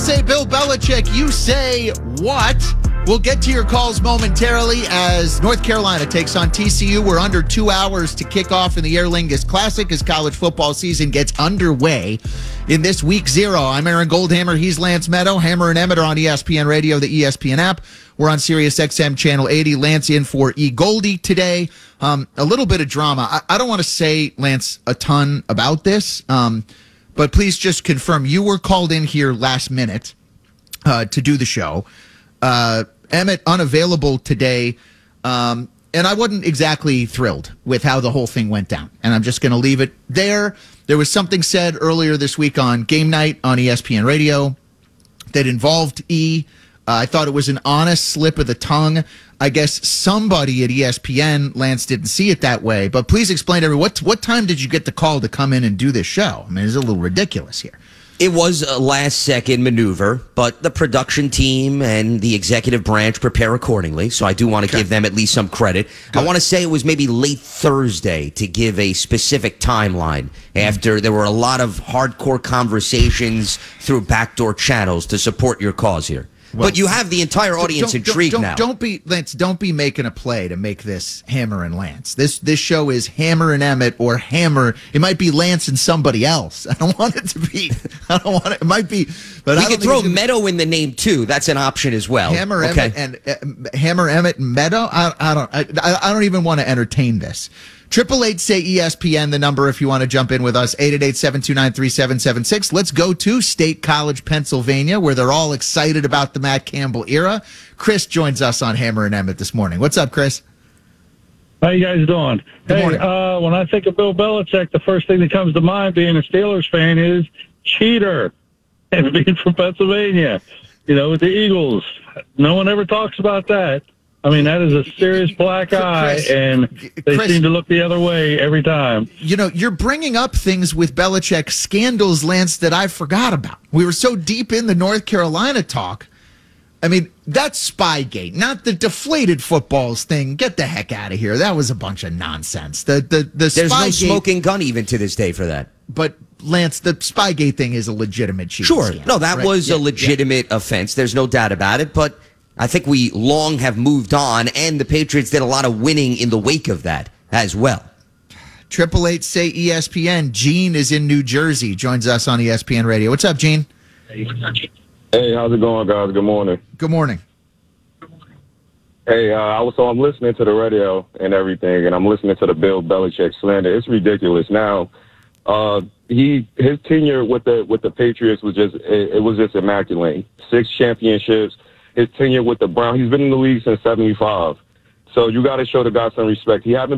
say Bill Belichick, you say what? We'll get to your calls momentarily as North Carolina takes on TCU. We're under 2 hours to kick off in the Aer Lingus Classic as college football season gets underway in this week 0. I'm Aaron Goldhammer. He's Lance Meadow. Hammer and Emmett are on ESPN Radio, the ESPN app. We're on Sirius XM Channel 80. Lance in for E. Goldie today. A little bit of drama. I don't want to say, Lance, a ton about this, but please just confirm you were called in here last minute to do the show. Emmett unavailable today, and I wasn't exactly thrilled with how the whole thing went down, and I'm just going to leave it there. There was something said earlier this week on Game Night on ESPN Radio that involved E. I thought it was an honest slip of the tongue. I guess somebody at ESPN, Lance, didn't see it that way, but please explain to everyone, what time did you get the call to come in and do this show? I mean, it's a little ridiculous here. It was a last-second maneuver, but the production team and the executive branch prepare accordingly, so I do want to give them at least some credit. Good. I want to say it was maybe late Thursday to give a specific timeline after there were a lot of hardcore conversations through backdoor channels to support your cause here. Well, but you have the entire audience intrigued now. Don't be making a play to make this Hammer and Lance. This show is Hammer and Emmett or Hammer. It might be Lance and somebody else. I don't want it to be. I don't want it. It might be. But we could throw Meadow in the name too. That's an option as well. Hammer, okay. Emmett, and Hammer, Emmett, and Meadow. I don't even want to entertain this. 888 say ESPN, the number if you want to jump in with us, 888-729-3776. Let's go to State College, Pennsylvania, where they're all excited about the Matt Campbell era. Chris joins us on Hammer and Emmett this morning. What's up, Chris? How you guys doing? Good morning. When I think of Bill Belichick, the first thing that comes to mind being a Steelers fan is cheater and being from Pennsylvania, with the Eagles. No one ever talks about that. I mean, that is a serious black eye, and they seem to look the other way every time. You're bringing up things with Belichick scandals, Lance, that I forgot about. We were so deep in the North Carolina talk. I mean, that's Spygate, not the deflated footballs thing. Get the heck out of here. That was a bunch of nonsense. The There's Spygate, no smoking gun even to this day for that. But, Lance, the Spygate thing is a legitimate cheat. Sure. Scandal, No, that was a legitimate offense. There's no doubt about it, but I think we long have moved on, and the Patriots did a lot of winning in the wake of that as well. 888 say ESPN. Gene is in New Jersey, joins us on ESPN Radio. What's up, Gene? Hey, how's it going, guys? Good morning. Good morning. Hey, I'm listening to the radio and everything, and I'm listening to the Bill Belichick slander. It's ridiculous. Now, his tenure with the Patriots was just immaculate. 6 championships. His tenure with the Browns, he's been in the league since '75. So you got to show the guy some respect. He haven't